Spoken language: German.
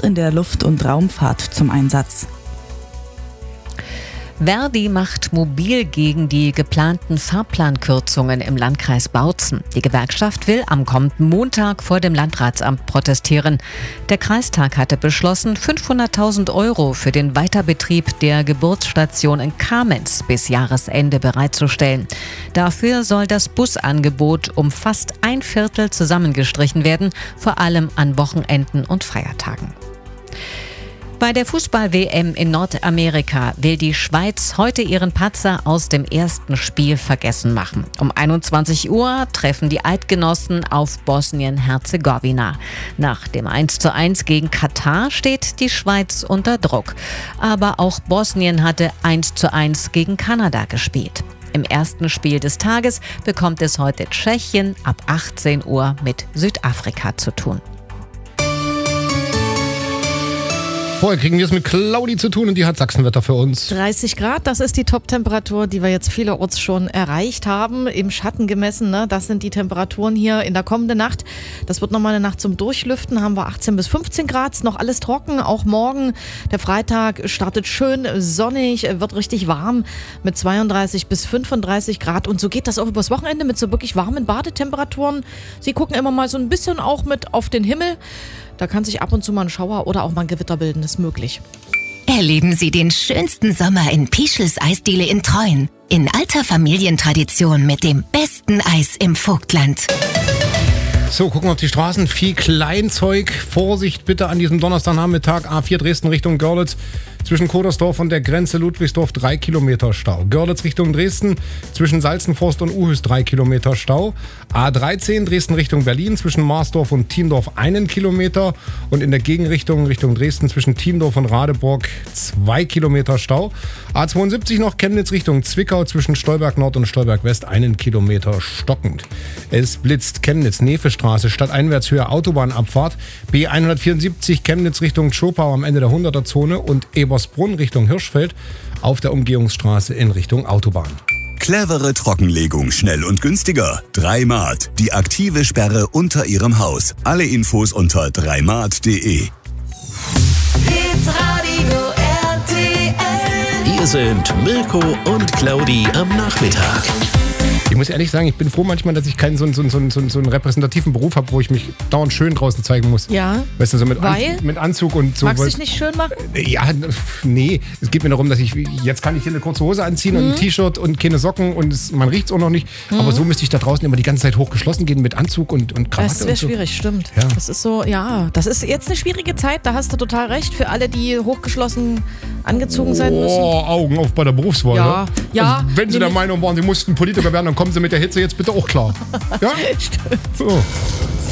in der Luft- und Raumfahrt zum Einsatz. Verdi macht mobil gegen die geplanten Fahrplankürzungen im Landkreis Bautzen. Die Gewerkschaft will am kommenden Montag vor dem Landratsamt protestieren. Der Kreistag hatte beschlossen, 500.000 € für den Weiterbetrieb der Geburtsstation in Kamenz bis Jahresende bereitzustellen. Dafür soll das Busangebot um fast 1/4 zusammengestrichen werden, vor allem an Wochenenden und Feiertagen. Bei der Fußball-WM in Nordamerika will die Schweiz heute ihren Patzer aus dem ersten Spiel vergessen machen. Um 21 Uhr treffen die Eidgenossen auf Bosnien-Herzegowina. Nach dem 1:1 gegen Katar steht die Schweiz unter Druck. Aber auch Bosnien hatte 1:1 gegen Kanada gespielt. Im ersten Spiel des Tages bekommt es heute Tschechien ab 18 Uhr mit Südafrika zu tun. Vorher kriegen wir es mit Claudi zu tun und die hat Sachsenwetter für uns. 30 Grad, das ist die Top-Temperatur, die wir jetzt vielerorts schon erreicht haben. Im Schatten gemessen, ne? Das sind die Temperaturen hier in der kommenden Nacht. Das wird nochmal eine Nacht zum Durchlüften, haben wir 18 bis 15 Grad, ist noch alles trocken, auch morgen. Der Freitag startet schön sonnig, wird richtig warm mit 32 bis 35 Grad. Und so geht das auch übers Wochenende mit so wirklich warmen Badetemperaturen. Sie gucken immer mal so ein bisschen auch mit auf den Himmel. Da kann sich ab und zu mal ein Schauer oder auch mal ein Gewitter bilden, ist möglich. Erleben Sie den schönsten Sommer in Pischels Eisdiele in Treuen. In alter Familientradition mit dem besten Eis im Vogtland. So, gucken wir auf die Straßen. Viel Kleinzeug. Vorsicht bitte an diesem Donnerstagnachmittag. A4 Dresden Richtung Görlitz. Zwischen Kodersdorf und der Grenze Ludwigsdorf 3 Kilometer Stau. Görlitz Richtung Dresden. Zwischen Salzenforst und Uhüs 3 Kilometer Stau. A13 Dresden Richtung Berlin. Zwischen Marsdorf und Thiendorf 1 Kilometer. Und in der Gegenrichtung Richtung Dresden zwischen Thiendorf und Radeburg 2 Kilometer Stau. A72 noch Chemnitz Richtung Zwickau. Zwischen Stolberg Nord und Stolberg West 1 Kilometer stockend. Es blitzt Chemnitz Nefestraße stadteinwärts Höhe Autobahnabfahrt. B174 Chemnitz Richtung Tschopau am Ende der 100er-Zone und Ebersbrunn Richtung Hirschfeld auf der Umgehungsstraße in Richtung Autobahn. Clevere Trockenlegung, schnell und günstiger. 3Mart, die aktive Sperre unter Ihrem Haus. Alle Infos unter 3mart.de. Hier sind Mirko und Claudi am Nachmittag. Ich muss ehrlich sagen, ich bin froh manchmal, dass ich keinen so einen repräsentativen Beruf habe, wo ich mich dauernd schön draußen zeigen muss. Ja, weißt du, so mit Anzug und so. Magst du dich nicht schön machen? Ja, nee. Es geht mir darum, dass jetzt kann ich hier eine kurze Hose anziehen und ein T-Shirt und keine Socken und man riecht es auch noch nicht. Aber so müsste ich da draußen immer die ganze Zeit hochgeschlossen gehen mit Anzug und Krawatte. Das wäre schwierig, stimmt. Ja. Das ist so, ja, das ist jetzt eine schwierige Zeit, da hast du total recht, für alle, die hochgeschlossen angezogen sein müssen. Oh, Augen auf bei der Berufswahl. Ja, ne? ja. Also, wenn Sie der Meinung waren, Sie mussten Politiker werden, dann kommen Sie mit der Hitze jetzt bitte auch klar. Ja? Stimmt. So.